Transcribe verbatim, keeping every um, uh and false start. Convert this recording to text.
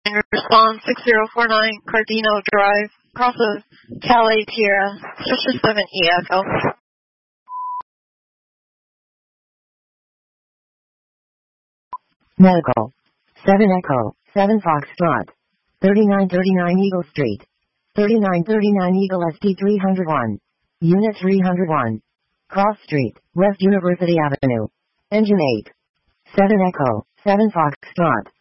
Response six zero four nine Cardino Drive, cross of Calais Tierra, Fisher seven E Echo. Medical. seven Echo, seven Foxtrot. thirty-nine thirty-nine Eagle Street. thirty-nine thirty-nine Eagle S T three oh one. Unit three oh one. Cross Street, West University Avenue. Engine eight. seven Echo, seven Foxtrot.